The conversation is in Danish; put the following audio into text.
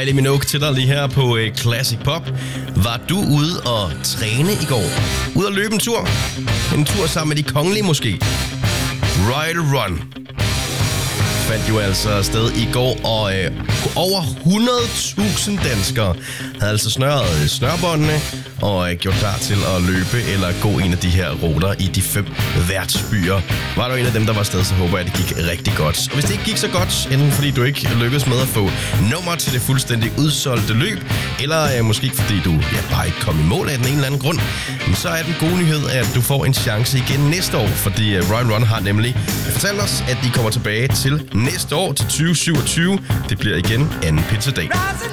Kylie Minogue til dig lige her på Classic Pop. Var du ude og træne i går? Ude at løbe en tur? En tur sammen med de kongelige måske? Royal Run fandt jo altså afsted i går, og over 100.000 danskere havde altså snøret snørbåndene og gjort klar til at løbe eller gå en af de her ruter i de 5 værtsbyer. Var du en af dem, der var afsted, så håber jeg, at det gik rigtig godt. Og hvis det ikke gik så godt, enten fordi du ikke lykkedes med at få nummer til det fuldstændig udsolgte løb, eller måske fordi du bare ikke kom i mål af den ene eller anden grund, så er den gode nyhed, at du får en chance igen næste år, fordi Royal Run har nemlig fortalt os, at de kommer tilbage til næste år, til 2027. Det bliver igen anden pinsedag.